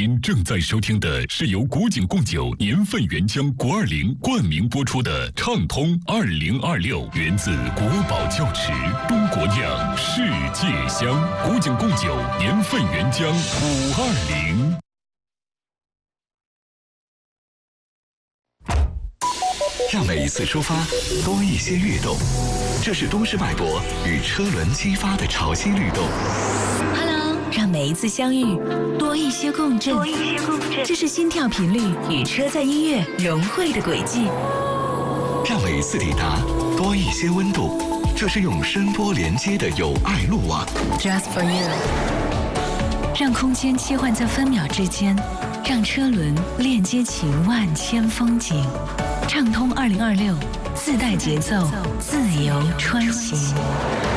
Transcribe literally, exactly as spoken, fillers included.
您正在收听的是由古井贡酒年份原浆国二零冠名播出的畅通二零二六，源自国宝窖池，中国酿，世界香。古井贡酒年份原浆五二零。 让每一次出发多一些跃动，这是都市脉搏与车轮激发的潮汐律动。 Hello， 让每一次相遇多一些共振，多一些共振，这是心跳频率与车载音乐融汇的轨迹。 让每一次抵达多一些温度，这是用声波连接的友爱路网。 Just for you， 让空间切换在分秒之间，让车轮链接起万千风景。畅通二零二六，自带节奏，自由穿行。